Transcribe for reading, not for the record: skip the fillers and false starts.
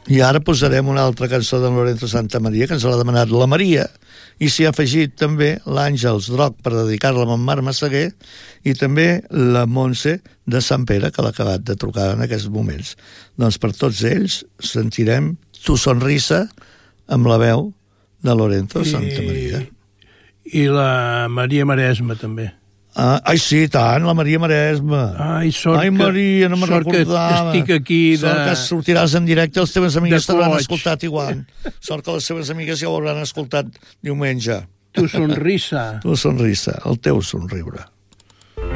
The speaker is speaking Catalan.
I ara posarem una altra cançó de Lorenzo Santamaria, que ens l'ha demanat la Maria, i s'hi ha afegit també l'Àngels Droc per dedicar-la a en Marc Massaguer, i també la Montse de Sant Pere, que l'ha acabat de trucar en aquests moments. Doncs per tots ells sentirem Tu sonrisa amb la veu de Lorenzo Santamaria. I la Maria Maresma, també. Ai, sí, tant, la Maria Maresma. Ai, Maria, no me'n recordava. Que estic aquí Sort que sortiràs en directe, les teves amigues t'hauran escoltat igual. Sort que les teves amigues ja ho hauran escoltat diumenge. Tu sonrisa. Tu sonrisa, el teu somriure.